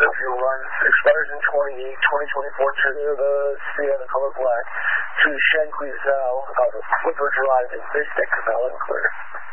Fuel Run. Expires in 2024 to the Sienna color black. To Shanquizal, Flipper Drive in Bistek, valid and clear.